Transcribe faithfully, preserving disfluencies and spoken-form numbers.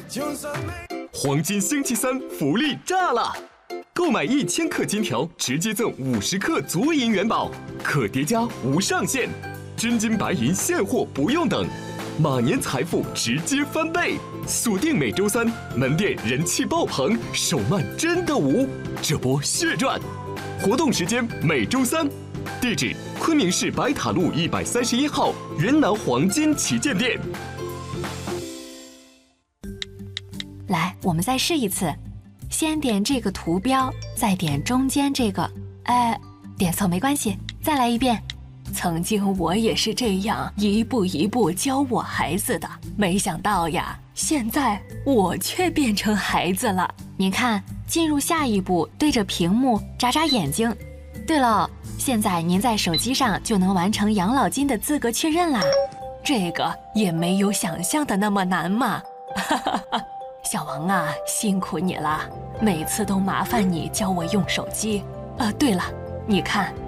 黄金星期三福利炸了！购买一千克金条，直接赠五十克足银元宝，可叠加无上限，真金白银现货不用等，马年财富直接翻倍！锁定每周三，门店人气爆棚，手慢真的无，这波血赚！活动时间每周三，地址昆明市白塔路一百三十一号云南黄金旗舰店。 来，我们再试一次，先点这个图标，再点中间这个，哎，点错没关系，再来一遍。曾经我也是这样一步一步教我孩子的，没想到呀，现在我却变成孩子了。您看，进入下一步，对着屏幕眨眨眼睛。对了，现在您在手机上就能完成养老金的资格确认啦，这个也没有想象的那么难嘛。哈哈哈。小王啊，辛苦你了，每次都麻烦你教我用手机。呃，对了，你看